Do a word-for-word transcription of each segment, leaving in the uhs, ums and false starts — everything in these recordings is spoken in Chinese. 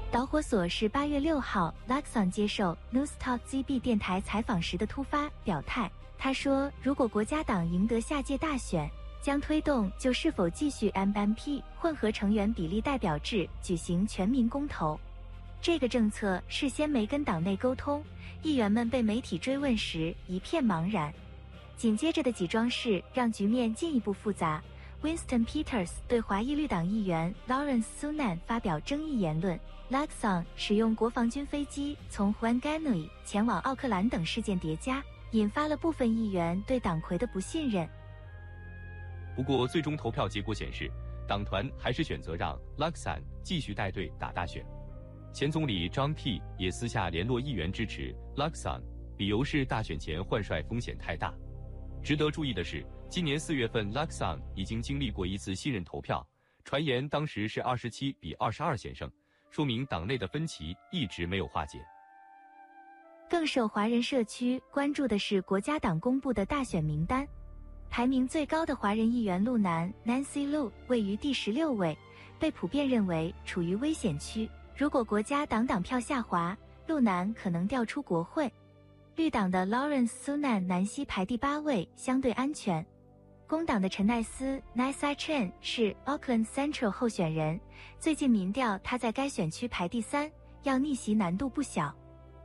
导火索是八月六号 Luxon 接受 Newstalk Z B 电台采访时的突发表态。他说，如果国家党赢得下届大选，将推动就是否继续 M M P 混合成员比例代表制举行全民公投。这个政策事先没跟党内沟通，议员们被媒体追问时一片茫然。紧接着的几桩事让局面进一步复杂。Winston Peters 对华裔绿党议员 Lawrence Sunan 发表争议言论 ，Luxon 使用国防军飞机从 Wanganui 前往奥克兰等事件叠加，引发了部分议员对党魁的不信任。 不过，最终投票结果显示，党团还是选择让 Luxon 继续带队打大选。前总理 John Key 也私下联络议员支持 Luxon， 理由是大选前换帅风险太大。值得注意的是，今年四月份 Luxon 已经经历过一次信任投票，传言当时是二十七比二十二险胜，说明党内的分歧一直没有化解。 更受华人社区关注的是国家党公布的大选名单，排名最高的华人议员陆南 Nancy Lu 位于第十六位，被普遍认为处于危险区。如果国家党党票下滑，陆南可能调出国会。绿党的 Lawrence Sunan 南希排第八位，相对安全。工党的陈奈斯 Nisa Chen 是 Auckland Central 候选人，最近民调他在该选区排第三，要逆袭难度不小。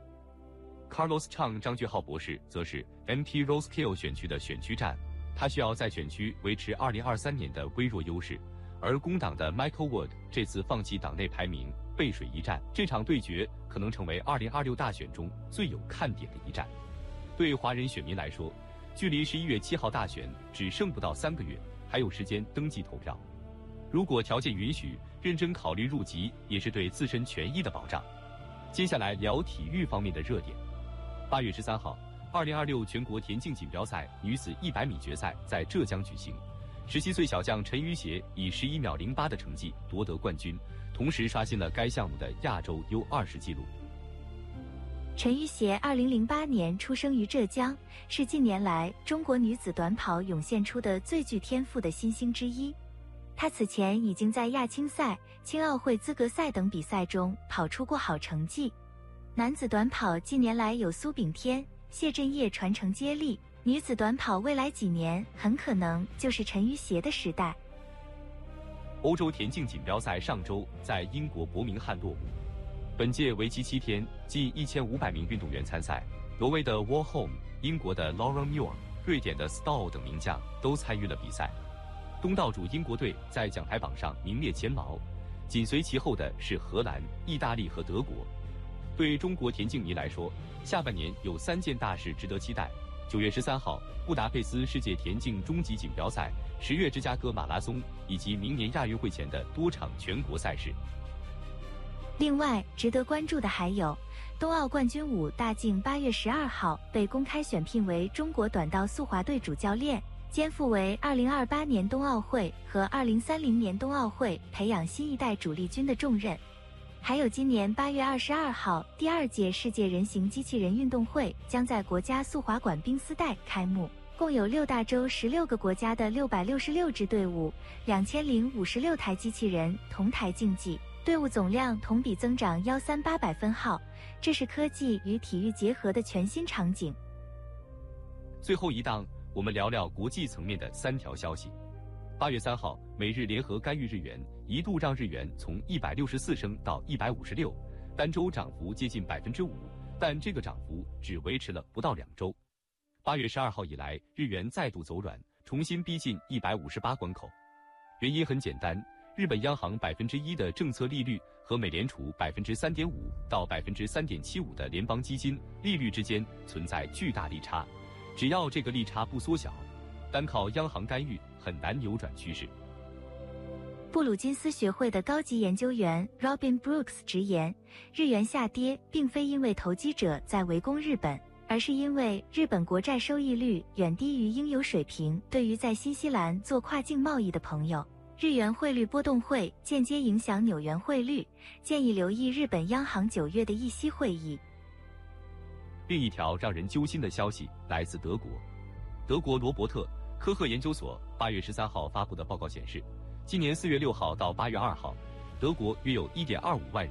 Carlos Chang 张俊浩博士则是 M P Rosehill 选区的选区战，他需要在选区维持二零二三年的微弱优势，而工党的 Michael Wood 这次放弃党内排名，背水一战，这场对决可能成为二零二六大选中最有看点的一战。对华人选民来说，距离十一月七号大选只剩不到三个月，还有时间登记投票。如果条件允许，认真考虑入籍也是对自身权益的保障。接下来聊体育方面的热点。八月十三号，二零二六全国田径锦标赛女子一百米决赛在浙江举行。十七岁小将陈芋协以十一秒零八的成绩夺得冠军，同时刷新了该项目的亚洲 U 二十 纪录。 陈芋协二零零八年出生于浙江，是近年来中国女子短跑涌现出的最具天赋的新星之一。她此前已经在亚青赛、青奥会资格赛等比赛中跑出过好成绩。男子短跑近年来有苏炳添、谢震业传承接力，女子短跑未来几年很可能就是陈芋协的时代。 欧洲田径锦标赛上周在英国伯明翰落幕，本届为期七天，近一千五百名运动员参赛。挪威的 Warholm、英国的 Lauren Muir、瑞典的 Stahl 等名将都参与了比赛。东道主英国队在奖牌榜上名列前茅，紧随其后的是荷兰、意大利和德国。对中国田径迷来说，下半年有三件大事值得期待。九月十三号，布达佩斯世界田径终极锦标赛，十月芝加哥马拉松，以及明年亚运会前的多场全国赛事。 另外，值得关注的还有，冬奥冠军武大靖八月十二号被公开选聘为中国短道速滑队主教练，肩负为二零二八年冬奥会和二零三零年冬奥会培养新一代主力军的重任。还有今年八月二十二号，第二届世界人形机器人运动会将在国家速滑馆冰丝带开幕，共有六大洲十六个国家的六百六十六支队伍，两千零五十六台机器人同台竞技，队伍总量同比增长一三八百分号，这是科技与体育结合的全新场景。 最后一档，我们聊聊国际层面的三条消息。八月三号，美日联合干预日元，一度让日元从一百六十四升到一百五十六，单周涨幅接近百分之五，但这个涨幅只维持了不到两周。八月十二号以来，日元再度走软，重新逼近一百五十八关口。原因很简单，日本央行百分之一的政策利率和美联储百分之三点五到百分之三点七五的联邦基金利率之间存在巨大利差，只要这个利差不缩小，单靠央行干预很难扭转趋势。 布鲁金斯学会的高级研究员 Robin Brooks 直言，日元下跌并非因为投机者在围攻日本，而是因为日本国债收益率远低于应有水平。对于在新西兰做跨境贸易的朋友，日元汇率波动会间接影响纽元汇率，建议留意日本央行九月的议息会议。 另一条让人揪心的消息来自德国，德国罗伯特科赫研究所八月十三号发布的报告显示，今年四月六号到八月二号，德国约有 一点二五万